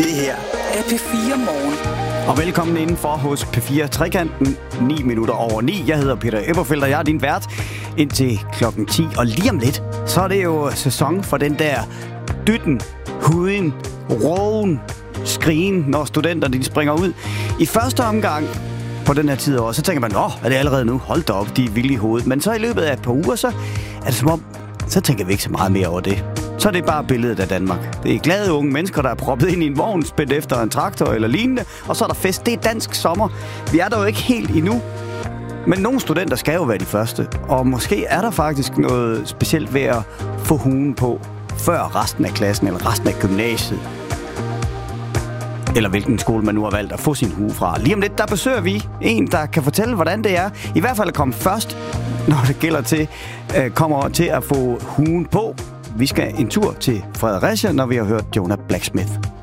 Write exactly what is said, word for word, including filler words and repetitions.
Det her er P fire Morgen. Og velkommen indenfor hos P fire Trekanten, ni minutter over ni. Jeg hedder Peter Eberfeldt, og jeg er din vært indtil klokken ti. Og lige om lidt, så er det jo sæson for den der dytten, huden, rågen, skrigen, når studenterne de springer ud. I første omgang på den her tid over, så tænker man, åh, er det allerede nu? Hold da op, de er vilde i hovedet. Men så i løbet af et par uger, så er det som om, så tænker vi ikke så meget mere over det. Så er det bare billedet af Danmark. Det er glade unge mennesker, der er proppet ind i en vogn, spændt efter en traktor eller lignende. Og så er der fest. Det er dansk sommer. Vi er der jo ikke helt endnu. Men nogle studenter skal jo være de første. Og måske er der faktisk noget specielt ved at få huen på før resten af klassen eller resten af gymnasiet. Eller hvilken skole man nu har valgt at få sin hue fra. Lige om lidt, der besøger vi en, der kan fortælle, hvordan det er. I hvert fald at komme først, når det gælder til, øh, kommer til at få huen på. Vi skal en tur til Fredericia, når vi har hørt Jonah Blacksmith.